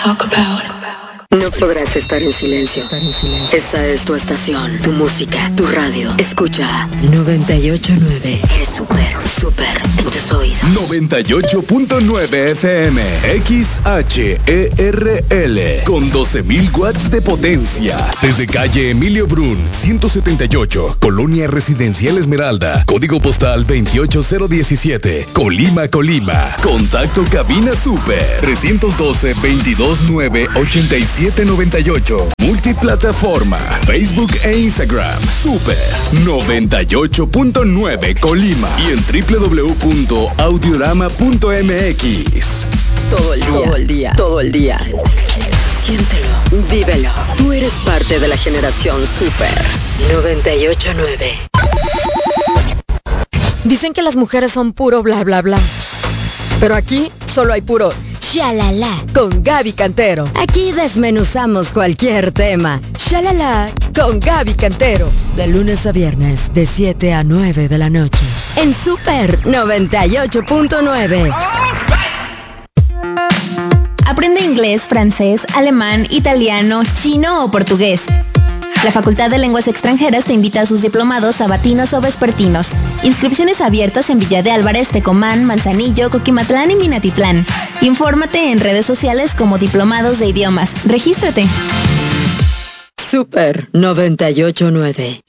talk about. No podrás estar en silencio. Esta es tu estación, tu música, tu radio. Escucha 98.9. Eres súper en tus oídos. 98.9 FM XHERL con 12.000 watts de potencia. Desde calle Emilio Brun, 178, Colonia Residencial Esmeralda, código postal 28017, Colima. Contacto cabina super 312-229-8798. Multiplataforma, Facebook e Instagram. Super 98.9 Colima y en www.audiorama.mx. Todo el día. Siéntelo, vívelo. Tú eres parte de la generación Super 98.9. Dicen que las mujeres son puro bla bla bla, pero aquí solo hay puro shalala con Gaby Cantero. Aquí desmenuzamos cualquier tema. Shalala con Gaby Cantero, de lunes a viernes de 7 a 9 de la noche en Super 98.9. Aprende inglés, francés, alemán, italiano, chino o portugués. La Facultad de Lenguas Extranjeras te invita a sus diplomados sabatinos o vespertinos. Inscripciones abiertas en Villa de Álvarez, Tecomán, Manzanillo, Coquimatlán y Minatitlán. Infórmate en redes sociales como Diplomados de Idiomas. Regístrate. Super 98.9.